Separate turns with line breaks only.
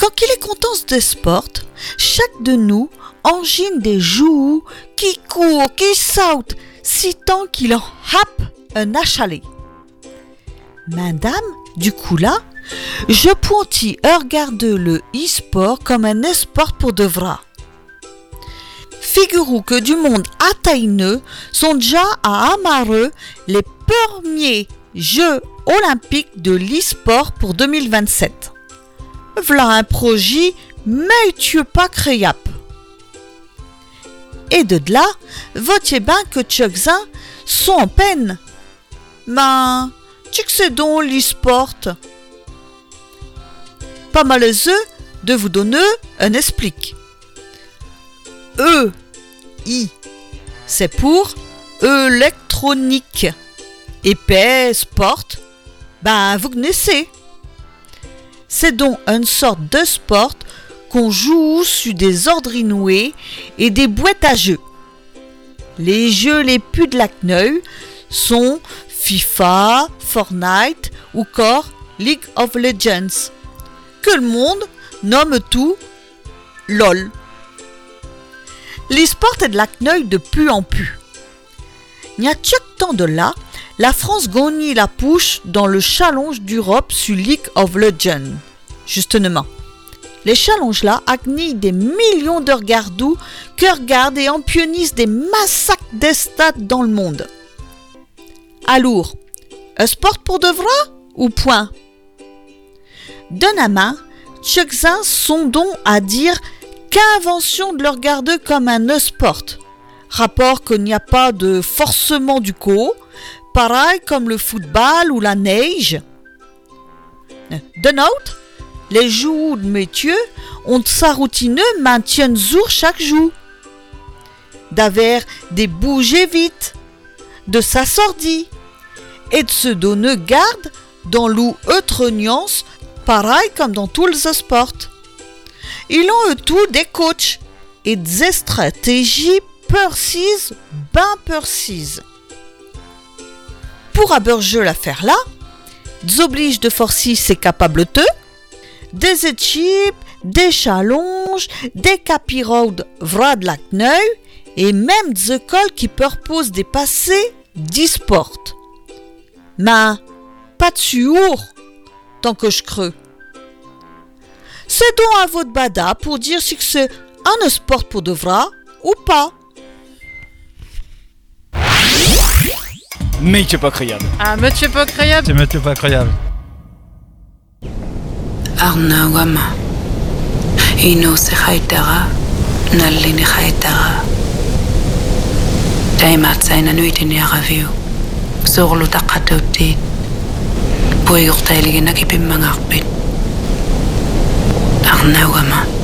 Quand il est content des sports, chaque de nous engine des joues qui courent, qui sautent, si tant qu'il en happe un achalé. Madame, du coup là, je pointis regarde le e-sport comme un esport pour de vrai. Figurez-vous que du monde atteigneux sont déjà à Amareux les premiers Jeux olympiques de l'e-sport pour 2027. Voilà un projet, mais tu pas créable. Et de là, votiez bien que quelques-uns sont en peine. Ben, tu sais donc l'e-sport. Pas malaiseux de vous donner un explique. E-I, c'est pour électronique. Et P, sport, ben vous connaissez. C'est donc une sorte de sport qu'on joue sur des ordinoués et des boîtes à jeux. Les jeux les plus de l'acneuil sont FIFA, Fortnite ou encore League of Legends, que le monde nomme tout LOL. Les sports est de l'acneuil de plus en plus. Il y a quelques temps de là, la France gagne la pouche dans le challenge d'Europe sur League of Legends. Justement, les challenges là agnient des millions de regardous que regardent et empionnisent des massacres des stades dans le monde. Alors, un sport pour de vrai ou point? D'un à main, quelques-uns sont donc à dire qu'invention de le regarder comme un sport. Rapport qu'il n'y a pas de forcement du corps, pareil comme le football ou la neige. D'un autre, les joueurs de métier ont sa routine maintiennent jour chaque jour. D'avoir des bouger vite, de s'assordir et de se donner garde dans l'autre nuance, pareil comme dans tous les sports. Ils ont tout des coachs et des stratégies précises, bien précises. Pour aborder l'affaire là, des obliges de forcer ses capables des équipes, des challenges, des capirodes vra de l'acneuil et même des écoles qui proposent des passés d'e-sport. Mais pas de sûr, tant que je creux. C'est donc à votre bada pour dire si c'est un sport pour de vrai ou pas.
Mais tu es pas créable.
Ah, mais tu es pas créable.
C'est Mathieu pas croyable.
Arna wama. Ino se haitara. Nallini haitara. Daima tsaina nuitini agaviu. Sorlu taqatautit. Puigurtailigina kipimmangarpit. Arna wama.